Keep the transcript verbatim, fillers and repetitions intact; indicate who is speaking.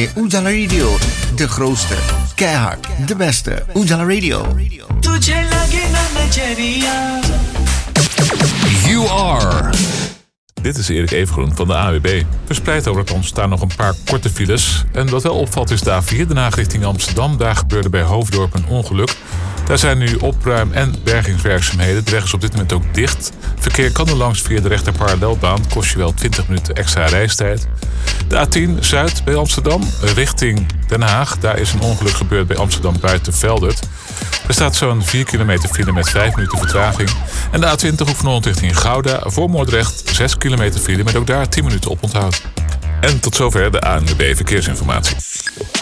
Speaker 1: Ujala Radio. De grootste, keihard, de beste Ujala Radio.
Speaker 2: You are. Dit is Erik Evengroen van de A W B. Verspreid over het land staan nog een paar korte files. En wat wel opvalt is de A vier, Den Haag richting Amsterdam. Daar gebeurde bij Hoofddorp een ongeluk. Daar zijn nu opruim- en bergingswerkzaamheden. De weg is op dit moment ook dicht. Verkeer kan er langs via de rechterparallelbaan. Kost je wel twintig minuten extra reistijd. De A tien Zuid bij Amsterdam richting Den Haag. Daar is een ongeluk gebeurd bij Amsterdam Buitenveldert. Er staat zo'n vier kilometer file met vijf minuten vertraging. En de A twintig Hoek van Holland richting Gouda voor Moordrecht. zes kilometer file met ook daar tien minuten oponthoud. En tot zover de A N W B Verkeersinformatie.